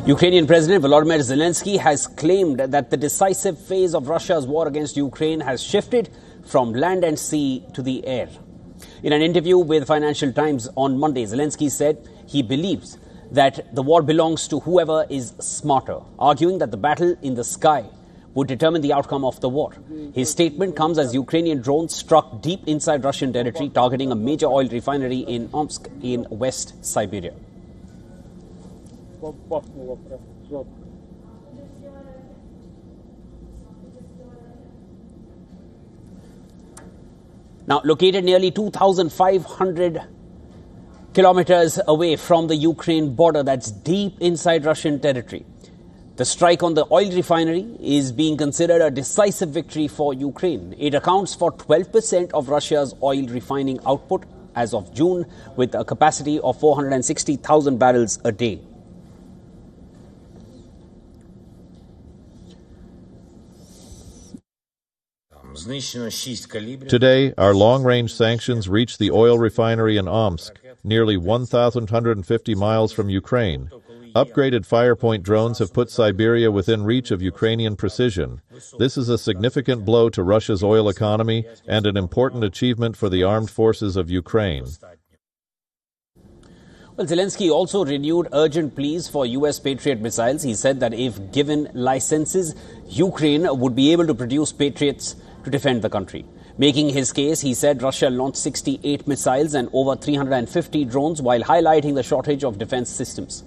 Ukrainian President Volodymyr Zelensky has claimed that the decisive phase of Russia's war against Ukraine has shifted from land and sea to the air. In an interview with Financial Times on Monday, Zelensky said he believes that the war belongs to whoever is smarter, arguing that the battle in the sky would determine the outcome of the war. His statement comes as Ukrainian drones struck deep inside Russian territory, targeting a major oil refinery in Omsk in West Siberia. Now, located nearly 2,500 kilometers away from the Ukraine border, that's deep inside Russian territory, the strike on the oil refinery is being considered a decisive victory for Ukraine. It accounts for 12% of Russia's oil refining output as of June, with a capacity of 460,000 barrels a day. Today, our long-range sanctions reached the oil refinery in Omsk, nearly 1,150 miles from Ukraine. Upgraded Firepoint drones have put Siberia within reach of Ukrainian precision. This is a significant blow to Russia's oil economy and an important achievement for the armed forces of Ukraine. Well, Zelensky also renewed urgent pleas for U.S. Patriot missiles. He said that if given licenses, Ukraine would be able to produce Patriots to defend the country. Making his case, he said Russia launched 68 missiles and over 350 drones while highlighting the shortage of defense systems.